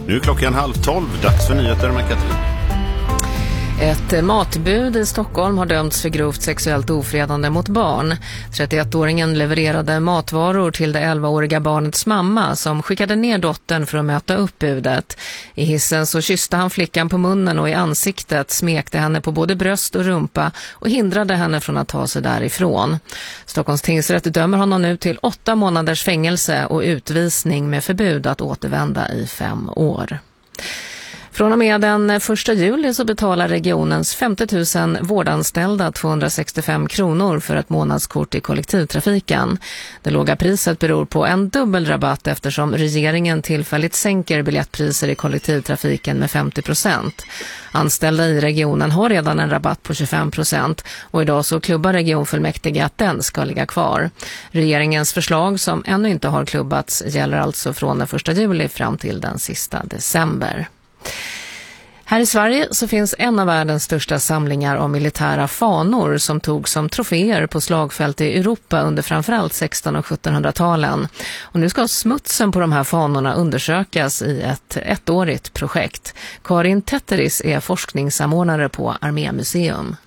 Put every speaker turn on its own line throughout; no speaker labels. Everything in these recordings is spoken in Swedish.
Nu är klockan 11:30, dags för nyheter med Katrin.
Ett matbud i Stockholm har dömts för grovt sexuellt ofredande mot barn. 31-åringen levererade matvaror till det 11-åriga barnets mamma som skickade ner dottern för att möta upp budet. I hissen så kysste han flickan på munnen och i ansiktet, smekte henne på både bröst och rumpa och hindrade henne från att ta sig därifrån. Stockholms tingsrätt dömer honom nu till 8 månaders fängelse och utvisning med förbud att återvända i 5 år. Från och med den 1 juli så betalar regionens 50 000 vårdanställda 265 kronor för ett månadskort i kollektivtrafiken. Det låga priset beror på en dubbel rabatt eftersom regeringen tillfälligt sänker biljettpriser i kollektivtrafiken med 50%. Anställda i regionen har redan en rabatt på 25% och idag så klubbar regionfullmäktige att den ska ligga kvar. Regeringens förslag som ännu inte har klubbats gäller alltså från den 1 juli fram till den sista december. Här i Sverige så finns en av världens största samlingar av militära fanor som tog som troféer på slagfält i Europa under framförallt 1600- och 1700-talen. Och nu ska smutsen på de här fanorna undersökas i ett ettårigt projekt. Karin Tetteris är forskningssamordnare på Armémuseum.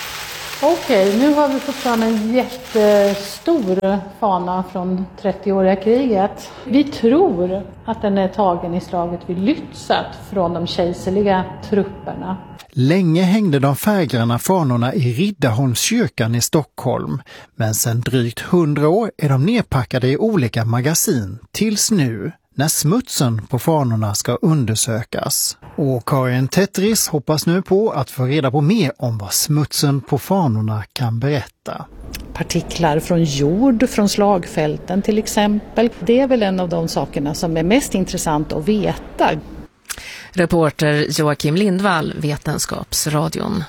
Okej, nu har vi fått fram en jättestor fana från 30-åriga kriget. Vi tror att den är tagen i slaget vid Lützen från de kejserliga trupperna.
Länge hängde de färggranna fanorna i Riddarholmskyrkan i Stockholm, men sedan drygt 100 år är de nedpackade i olika magasin tills nu, när smutsen på fanorna ska undersökas. Och Karin Tetteris hoppas nu på att få reda på mer om vad smutsen på fanorna kan berätta.
Partiklar från jord, från slagfälten till exempel. Det är väl en av de sakerna som är mest intressant att veta.
Reporter Joakim Lindvall, Vetenskapsradion.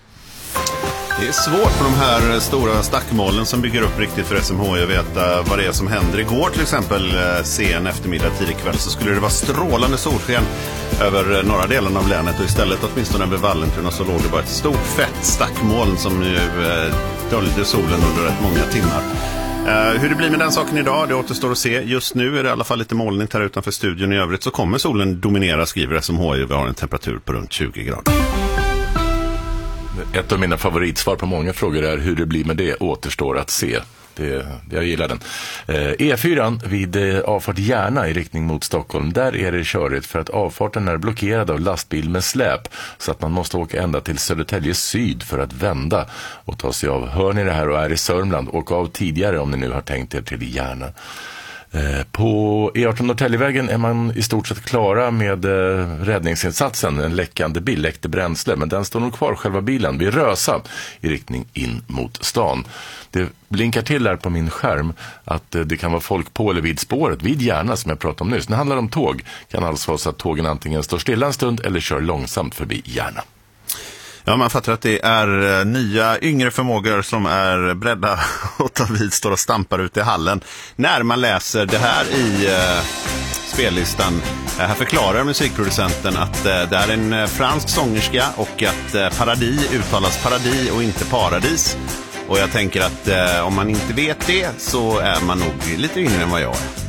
Det är svårt för de här stora stackmålen som bygger upp riktigt för SMHI att veta vad det är som händer. Igår till exempel sen eftermiddag, tidig kväll, så skulle det vara strålande solsken över norra delen av länet och istället åtminstone över Vallentuna så låg det bara ett stort fett stackmoln som nu dolde solen under rätt många timmar. Hur det blir med den saken idag, det återstår att se. Just nu är det i alla fall lite molnigt här utanför studion. I övrigt så kommer solen dominera, skriver SMHI. Vi har en temperatur på runt 20 grader.
Ett av mina favoritsvar på många frågor är hur det blir med det återstår att se. Jag gillar den. E4 vid avfart Järna i riktning mot Stockholm. Där är det körigt för att avfarten är blockerad av lastbil med släp. Så att man måste åka ända till Södertälje syd för att vända och ta sig av. Hör ni det här och är i Sörmland, åka av tidigare om ni nu har tänkt er till Järna. På E18 Norrtäljevägen är man i stort sett klara med räddningsinsatsen. En läckande bil läckte bränsle, men den står nog kvar, själva bilen, vid Rösa i riktning in mot stan. Det blinkar till här på min skärm att det kan vara folk på eller vid spåret, vid Järna som jag pratade om nyss. När det handlar om tåg kan alltså vara så att tågen antingen står stilla en stund eller kör långsamt förbi Järna.
Ja, man fattar att det är nya yngre förmågor som är beredda att ta vid, står och stampar ute i hallen. När man läser det här i spellistan, här förklarar musikproducenten att det är en fransk sångerska och att paradis uttalas paradis och inte paradis. Och jag tänker att om man inte vet det så är man nog lite yngre än vad jag är.